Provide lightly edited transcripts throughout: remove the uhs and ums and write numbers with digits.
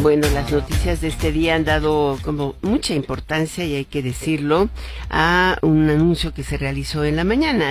Bueno, las noticias de este día han dado como mucha importancia, y hay que decirlo, a un anuncio que se realizó en la mañana.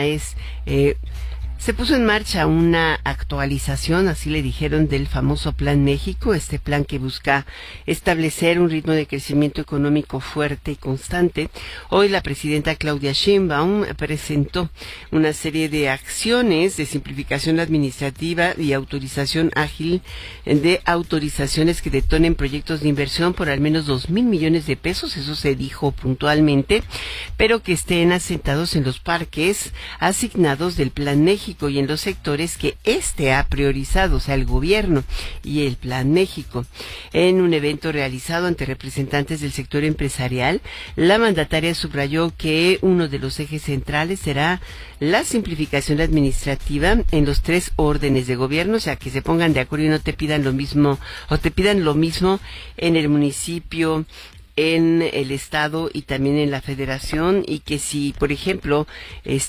Se puso en marcha una actualización, así le dijeron, del famoso Plan México, este plan que busca establecer un ritmo de crecimiento económico fuerte y constante. Hoy la presidenta Claudia Sheinbaum presentó una serie de acciones de simplificación administrativa y autorización ágil de autorizaciones que detonen proyectos de inversión por al menos 2,000 millones de pesos, eso se dijo puntualmente, pero que estén asentados en los parques asignados del Plan México y en los sectores que ha priorizado, o sea, el gobierno y el Plan México. En un evento realizado ante representantes del sector empresarial, la mandataria subrayó que uno de los ejes centrales será la simplificación administrativa en los 3 órdenes de gobierno, o sea, que se pongan de acuerdo y no te pidan lo mismo, o te pidan lo mismo en el municipio, en el estado y también en la federación, y que si, por ejemplo, es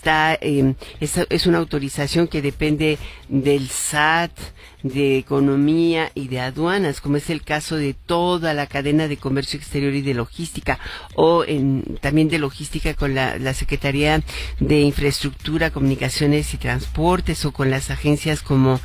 una autorización que depende del SAT, de economía y de aduanas, como es el caso de toda la cadena de comercio exterior y de logística, o también de logística con la Secretaría de Infraestructura, Comunicaciones y Transportes, o con las agencias como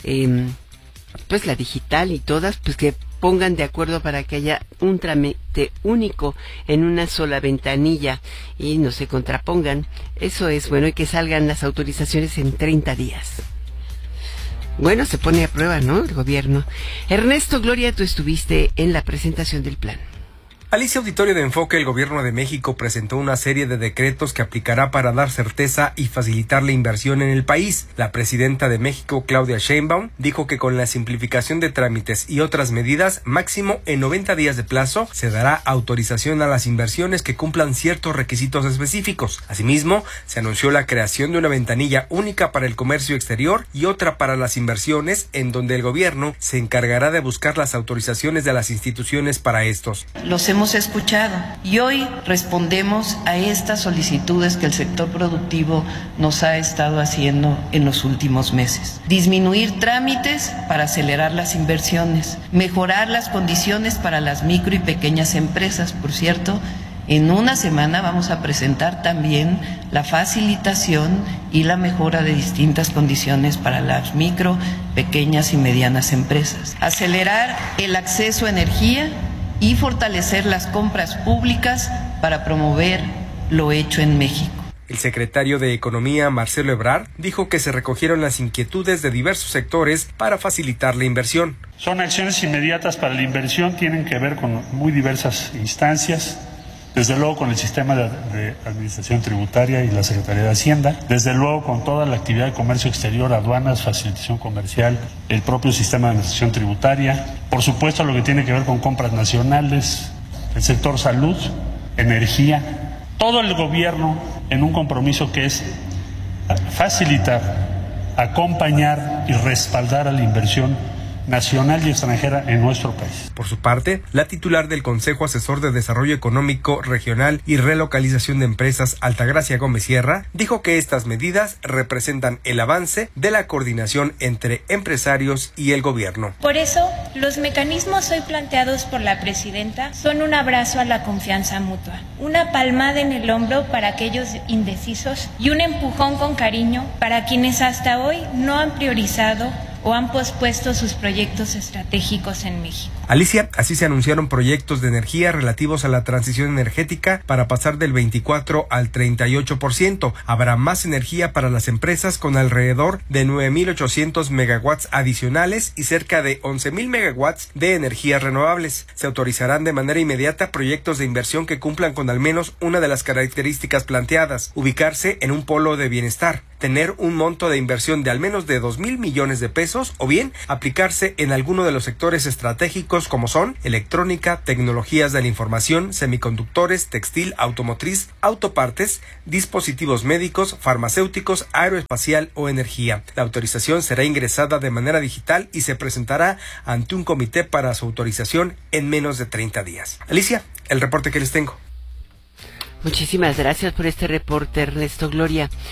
pues la digital y todas, pues que pongan de acuerdo para que haya un trámite único en una sola ventanilla y no se contrapongan. Eso es bueno, y que salgan las autorizaciones en 30 días. Bueno, se pone a prueba, ¿no?, el gobierno. Ernesto, Gloria, tú estuviste en la presentación del plan. Alicia, Auditorio de Enfoque, el Gobierno de México presentó una serie de decretos que aplicará para dar certeza y facilitar la inversión en el país. La presidenta de México, Claudia Sheinbaum, dijo que con la simplificación de trámites y otras medidas, máximo en 90 días de plazo, se dará autorización a las inversiones que cumplan ciertos requisitos específicos. Asimismo, se anunció la creación de una ventanilla única para el comercio exterior y otra para las inversiones, en donde el gobierno se encargará de buscar las autorizaciones de las instituciones para estos. Los hemos escuchado y hoy respondemos a estas solicitudes que el sector productivo nos ha estado haciendo en los últimos meses. Disminuir trámites para acelerar las inversiones, mejorar las condiciones para las micro y pequeñas empresas. Por cierto, en una semana vamos a presentar también la facilitación y la mejora de distintas condiciones para las micro, pequeñas y medianas empresas. Acelerar el acceso a energía y fortalecer las compras públicas para promover lo hecho en México. El secretario de Economía, Marcelo Ebrard, dijo que se recogieron las inquietudes de diversos sectores para facilitar la inversión. Son acciones inmediatas para la inversión, tienen que ver con muy diversas instancias, desde luego con el sistema de administración tributaria y la Secretaría de Hacienda, desde luego con toda la actividad de comercio exterior, aduanas, facilitación comercial, el propio sistema de administración tributaria, por supuesto lo que tiene que ver con compras nacionales, el sector salud, energía, todo el gobierno en un compromiso que es facilitar, acompañar y respaldar a la inversión nacional y extranjera en nuestro país. Por su parte, la titular del Consejo Asesor de Desarrollo Económico Regional y Relocalización de Empresas, Altagracia Gómez Sierra, dijo que estas medidas representan el avance de la coordinación entre empresarios y el gobierno. Por eso, los mecanismos hoy planteados por la presidenta son un abrazo a la confianza mutua, una palmada en el hombro para aquellos indecisos y un empujón con cariño para quienes hasta hoy no han priorizado o han pospuesto sus proyectos estratégicos en México. Alicia, así se anunciaron proyectos de energía relativos a la transición energética para pasar del 24 al 38%. Habrá más energía para las empresas con alrededor de 9,800 megawatts adicionales y cerca de 11,000 megawatts de energías renovables. Se autorizarán de manera inmediata proyectos de inversión que cumplan con al menos una de las características planteadas: ubicarse en un polo de bienestar, tener un monto de inversión de al menos de 2,000 millones de pesos, o bien aplicarse en alguno de los sectores estratégicos como son electrónica, tecnologías de la información, semiconductores, textil, automotriz, autopartes, dispositivos médicos, farmacéuticos, aeroespacial o energía. La autorización será ingresada de manera digital y se presentará ante un comité para su autorización en menos de 30 días. Alicia, el reporte que les tengo. Muchísimas gracias por este reporte, Ernesto. Gloria.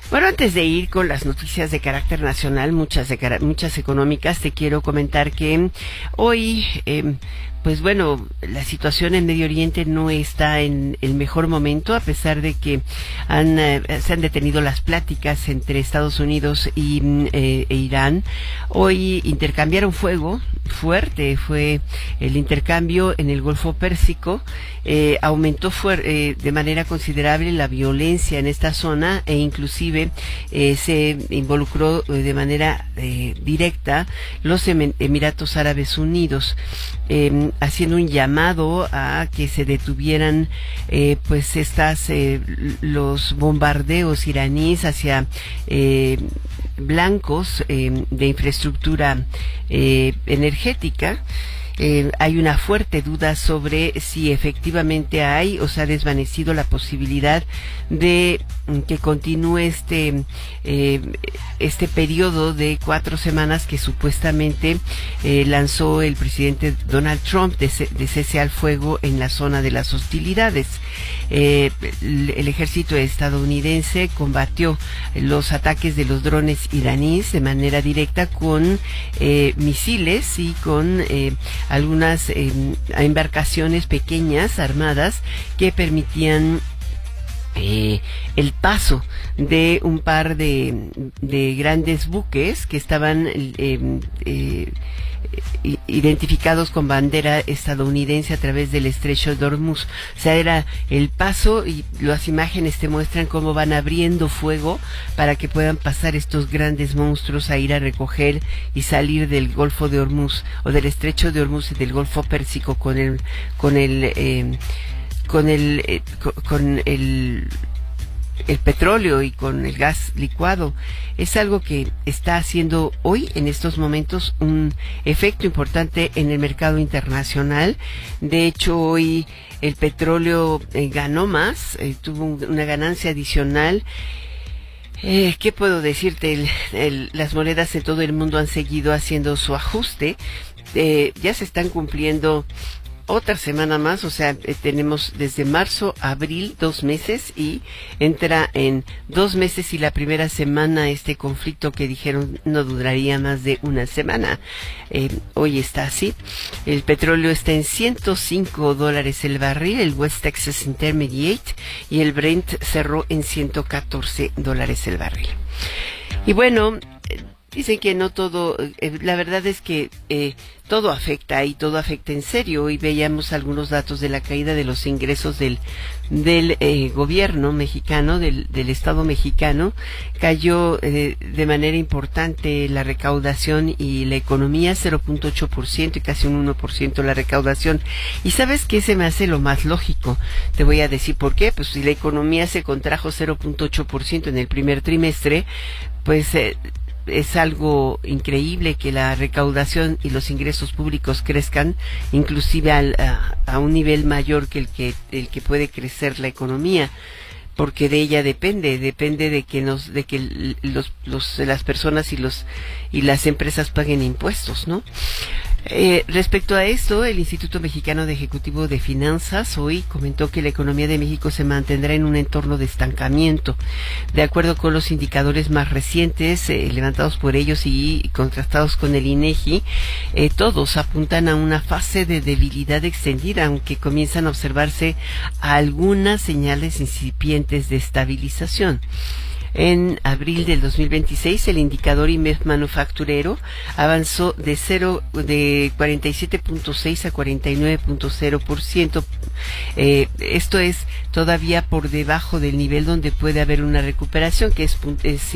Bueno, antes de ir con las noticias de carácter nacional, muchas económicas, te quiero comentar que hoy, pues bueno, la situación en Medio Oriente no está en el mejor momento, a pesar de que se han detenido las pláticas entre Estados Unidos e Irán. Hoy intercambiaron fuego fuerte, fue el intercambio en el Golfo Pérsico. Aumentó de manera considerable la violencia en esta zona e inclusive se involucró de manera directa los Emiratos Árabes Unidos, haciendo un llamado a que se detuvieran pues los bombardeos iraníes hacia blancos de infraestructura energética. Hay una fuerte duda sobre si efectivamente hay o se ha desvanecido la posibilidad de que continúe este periodo de 4 semanas que supuestamente lanzó el presidente Donald Trump de cese al fuego en la zona de las hostilidades. El ejército estadounidense combatió los ataques de los drones iraníes de manera directa con misiles y con algunas embarcaciones pequeñas armadas que permitían el paso de un par de grandes buques que estaban identificados con bandera estadounidense a través del estrecho de Hormuz. O sea, era el paso, y las imágenes te muestran cómo van abriendo fuego para que puedan pasar estos grandes monstruos a ir a recoger y salir del Golfo de Hormuz o del estrecho de Hormuz y del Golfo Pérsico con el petróleo y con el gas licuado. Es algo que está haciendo hoy, en estos momentos, un efecto importante en el mercado internacional. De hecho, hoy el petróleo ganó más, tuvo una ganancia adicional. ¿Qué puedo decirte? Las monedas en todo el mundo han seguido haciendo su ajuste. Ya se están cumpliendo otra semana más, o sea, tenemos desde marzo a abril 2 meses y entra en 2 meses y la primera semana este conflicto que dijeron no duraría más de una semana. Hoy está así. El petróleo está en $105 el barril, el West Texas Intermediate, y el Brent cerró en $114 el barril. Y bueno, dicen que no todo, la verdad es que todo afecta y todo afecta en serio. Hoy veíamos algunos datos de la caída de los ingresos del gobierno mexicano, del Estado mexicano. Cayó de manera importante la recaudación y la economía, 0.8% y casi un 1% la recaudación. ¿Y sabes qué se me hace lo más lógico? Te voy a decir por qué. Pues si la economía se contrajo 0.8% en el primer trimestre, pues es algo increíble que la recaudación y los ingresos públicos crezcan, inclusive a un nivel mayor que el que puede crecer la economía, porque de ella depende de que las personas y las empresas paguen impuestos, ¿no? Respecto a esto, el Instituto Mexicano de Ejecutivo de Finanzas hoy comentó que la economía de México se mantendrá en un entorno de estancamiento. De acuerdo con los indicadores más recientes levantados por ellos y contrastados con el INEGI, todos apuntan a una fase de debilidad extendida, aunque comienzan a observarse algunas señales incipientes de estabilización. En abril del 2026, el indicador IMEF manufacturero avanzó de 47.6 a 49.0%. Esto es todavía por debajo del nivel donde puede haber una recuperación, que es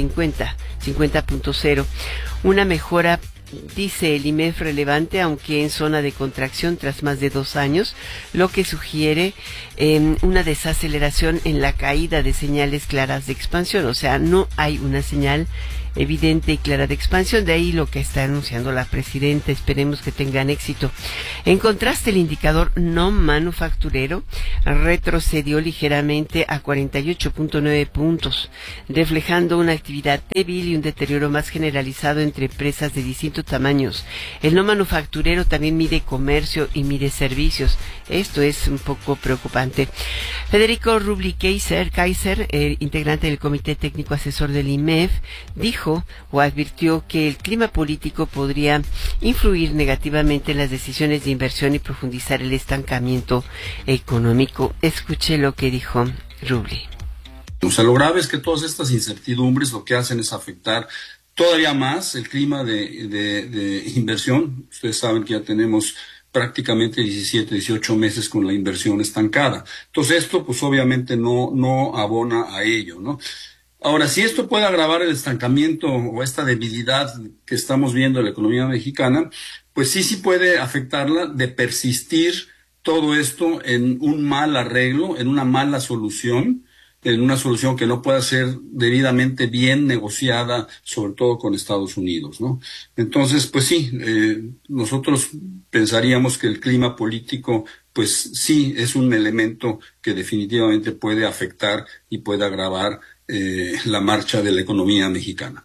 50.0. Una mejora, dice el IMEF, relevante, aunque en zona de contracción tras más de 2 años, lo que sugiere una desaceleración en la caída de señales claras de expansión. O sea, no hay una señal evidente y clara de expansión, de ahí lo que está anunciando la presidenta, esperemos que tengan éxito. En contraste, el indicador no manufacturero retrocedió ligeramente a 48.9 puntos, reflejando una actividad débil y un deterioro más generalizado entre empresas de distintos tamaños. El no manufacturero también mide comercio y mide servicios. Esto es un poco preocupante. Federico Rubli Kaiser, integrante del Comité Técnico Asesor del IMEF, dijo o advirtió que el clima político podría influir negativamente en las decisiones de inversión y profundizar el estancamiento económico. Escuche lo que dijo Rubli. O sea, lo grave es que todas estas incertidumbres lo que hacen es afectar todavía más el clima de inversión. Ustedes saben que ya tenemos prácticamente 17, 18 meses con la inversión estancada. Entonces esto pues obviamente no abona a ello, ¿no? Ahora, si esto puede agravar el estancamiento o esta debilidad que estamos viendo en la economía mexicana, pues sí puede afectarla de persistir todo esto en un mal arreglo, en una mala solución, en una solución que no pueda ser debidamente bien negociada, sobre todo con Estados Unidos, ¿no? Entonces, pues sí, nosotros pensaríamos que el clima político, pues sí, es un elemento que definitivamente puede afectar y puede agravar la marcha de la economía mexicana.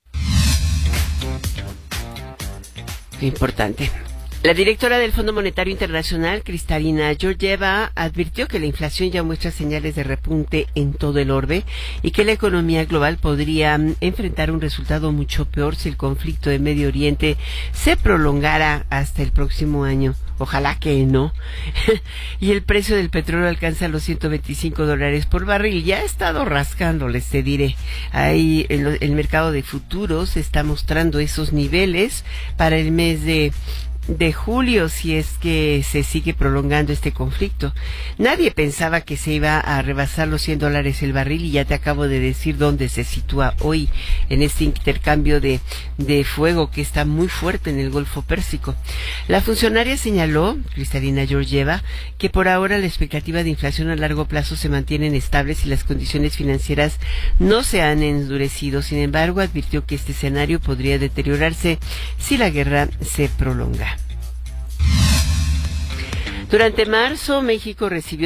Importante. La directora del Fondo Monetario Internacional, Kristalina Georgieva, advirtió que la inflación ya muestra señales de repunte en todo el orbe y que la economía global podría enfrentar un resultado mucho peor si el conflicto de Medio Oriente se prolongara hasta el próximo año. Ojalá que no. Y el precio del petróleo alcanza los $125 por barril. Ya ha estado rascándoles, te diré. Ahí el mercado de futuros está mostrando esos niveles para el mes de julio, si es que se sigue prolongando este conflicto. Nadie pensaba que se iba a rebasar los $100 el barril y ya te acabo de decir dónde se sitúa hoy en este intercambio de fuego que está muy fuerte en el Golfo Pérsico. La funcionaria señaló, Kristalina Georgieva, que por ahora la expectativa de inflación a largo plazo se mantienen estables y las condiciones financieras no se han endurecido. Sin embargo, advirtió que este escenario podría deteriorarse si la guerra se prolonga. Durante marzo, México recibió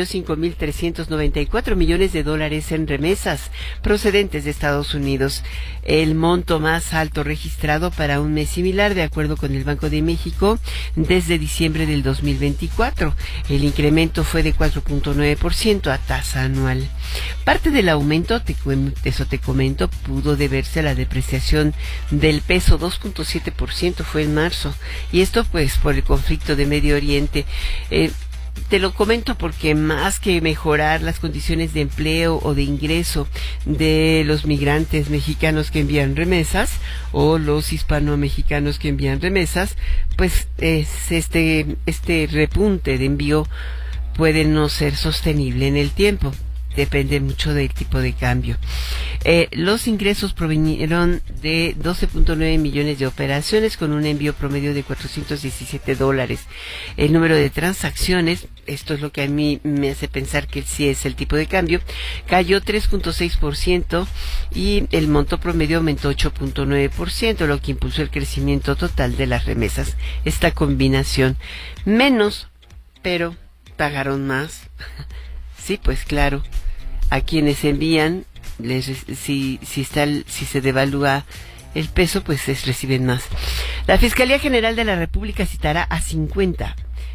$5,394 millones en remesas procedentes de Estados Unidos, el monto más alto registrado para un mes similar, de acuerdo con el Banco de México, desde diciembre del 2024. El incremento fue de 4.9% a tasa anual. Parte del aumento, eso te comento, pudo deberse a la depreciación del peso, 2.7% fue en marzo, y esto pues por el conflicto de Medio Oriente. Te lo comento porque más que mejorar las condiciones de empleo o de ingreso de los migrantes mexicanos que envían remesas o los hispano-mexicanos que envían remesas, pues este repunte de envío puede no ser sostenible en el tiempo. Depende mucho del tipo de cambio. Los ingresos provinieron de 12.9 millones de operaciones con un envío promedio de $417. El número de transacciones, esto es lo que a mí me hace pensar que sí es el tipo de cambio, cayó 3.6% y el monto promedio aumentó 8.9%, lo que impulsó el crecimiento total de las remesas. Esta combinación, menos, pero pagaron más. Sí, pues claro. A quienes envían, si se devalúa el peso, pues reciben más. La Fiscalía General de la República citará a 50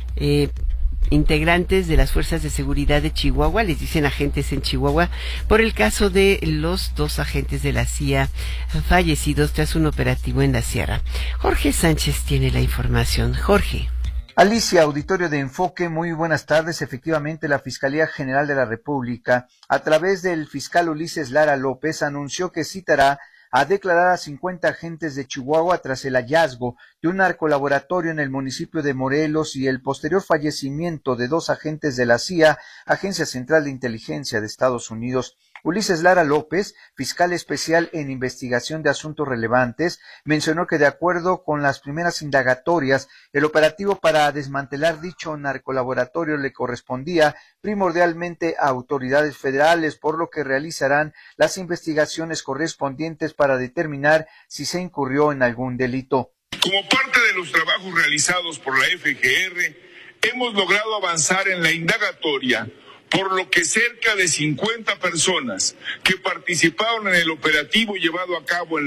integrantes de las fuerzas de seguridad de Chihuahua, les dicen agentes en Chihuahua, por el caso de los 2 agentes de la CIA fallecidos tras un operativo en la sierra. Jorge Sánchez tiene la información. Jorge. Alicia, auditorio de Enfoque, muy buenas tardes. Efectivamente, la Fiscalía General de la República, a través del fiscal Ulises Lara López, anunció que citará a declarar a 50 agentes de Chihuahua tras el hallazgo de un narcolaboratorio en el municipio de Morelos y el posterior fallecimiento de 2 agentes de la CIA, Agencia Central de Inteligencia de Estados Unidos. Ulises Lara López, fiscal especial en investigación de asuntos relevantes, mencionó que de acuerdo con las primeras indagatorias, el operativo para desmantelar dicho narcolaboratorio le correspondía primordialmente a autoridades federales, por lo que realizarán las investigaciones correspondientes para determinar si se incurrió en algún delito. Como parte de los trabajos realizados por la FGR, hemos logrado avanzar en la indagatoria, por lo que cerca de 50 personas que participaron en el operativo llevado a cabo en